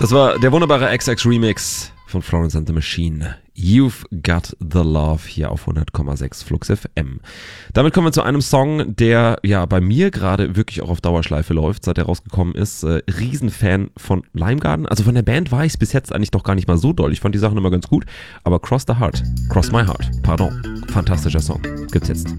Das war der wunderbare XX Remix von Florence and the Machine. You've Got the Love hier auf 100,6 Flux FM. Damit kommen wir zu einem Song, der ja bei mir gerade wirklich auch auf Dauerschleife läuft, seit er rausgekommen ist. Riesenfan von Lime Garden. Also von der Band war ich es bis jetzt eigentlich doch gar nicht mal so doll. Ich fand die Sachen immer ganz gut. Aber Cross my Heart, pardon. Fantastischer Song. Gibt's jetzt.